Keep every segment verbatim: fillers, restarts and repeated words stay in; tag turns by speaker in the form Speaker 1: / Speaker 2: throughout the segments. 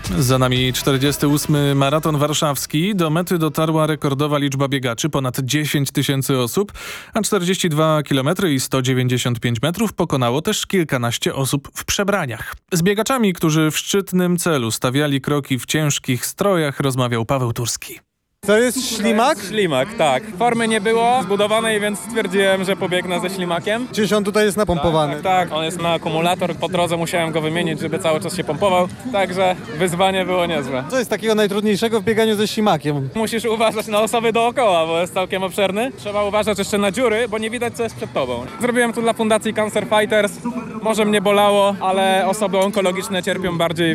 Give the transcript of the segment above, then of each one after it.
Speaker 1: Za nami czterdziesty ósmy maraton warszawski. Do mety dotarła rekordowa liczba biegaczy, ponad dziesięć tysięcy osób, a czterdzieści dwa kilometry i sto dziewięćdziesiąt pięć metrów pokonało też kilkanaście osób w przebraniach. Z biegaczami, którzy w szczytnym celu stawiali kroki w ciężkich strojach, rozmawiał Paweł Turski.
Speaker 2: To jest ślimak?
Speaker 3: Ślimak, tak. Formy nie było zbudowanej, więc stwierdziłem, że pobiegnę ze ślimakiem.
Speaker 2: Gdzieś on tutaj jest napompowany.
Speaker 3: Tak, tak, on jest na akumulator. Po drodze musiałem go wymienić, żeby cały czas się pompował. Także wyzwanie było niezłe.
Speaker 2: Co jest takiego najtrudniejszego w bieganiu ze ślimakiem?
Speaker 3: Musisz uważać na osoby dookoła, bo jest całkiem obszerny. Trzeba uważać jeszcze na dziury, bo nie widać, co jest przed tobą. Zrobiłem to dla Fundacji Cancer Fighters. Może mnie bolało, ale osoby onkologiczne cierpią bardziej.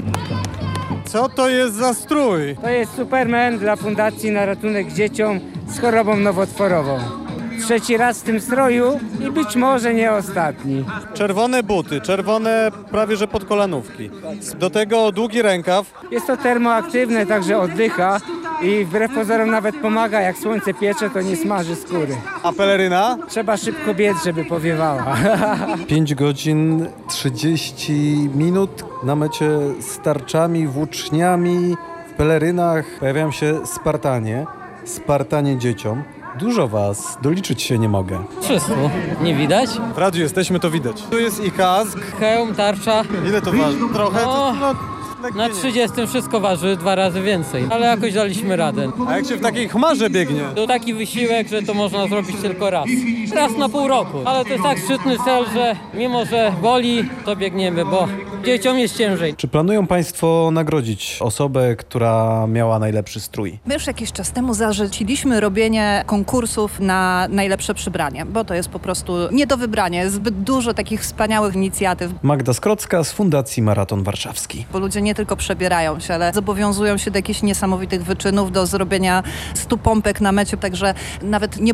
Speaker 2: Co to jest za strój?
Speaker 4: To jest Superman dla Fundacji na ratunek dzieciom z chorobą nowotworową. Trzeci raz w tym stroju i być może nie ostatni.
Speaker 2: Czerwone buty, czerwone prawie że podkolanówki. Do tego długi rękaw.
Speaker 4: Jest to termoaktywne, także oddycha i wbrew pozorom nawet pomaga. Jak słońce piecze, to nie smaży skóry.
Speaker 2: A peleryna?
Speaker 4: Trzeba szybko biec, żeby powiewała.
Speaker 5: pięć godzin trzydzieści minut na mecie z tarczami, włóczniami, w pelerynach. Pojawiają się Spartanie, Spartanie dzieciom. Dużo was, doliczyć się nie mogę.
Speaker 6: Wszystko. Nie widać?
Speaker 2: W radiu jesteśmy, to widać. Tu jest i kask.
Speaker 6: Hełm, tarcza.
Speaker 2: Ile to waży? Trochę? To,
Speaker 6: No,
Speaker 2: no, lekkie
Speaker 6: Na
Speaker 2: nie.
Speaker 6: trzydziestym wszystko waży dwa razy więcej, ale jakoś daliśmy radę.
Speaker 2: A jak się w takiej chmarze biegnie?
Speaker 6: To taki wysiłek, że to można zrobić tylko raz. Raz na pół roku. Ale to jest tak szczytny cel, że mimo, że boli, to biegniemy, bo dzieciom jest ciężej.
Speaker 5: Czy planują państwo nagrodzić osobę, która miała najlepszy strój?
Speaker 7: My już jakiś czas temu zarzuciliśmy robienie konkursów na najlepsze przybranie, bo to jest po prostu nie do wybrania. Jest zbyt dużo takich wspaniałych inicjatyw,
Speaker 5: Magda Skrocka z Fundacji Maraton Warszawski.
Speaker 7: bo ludzie nie tylko przebierają się, ale zobowiązują się do jakichś niesamowitych wyczynów, do zrobienia stu pompek na mecie, także nawet nie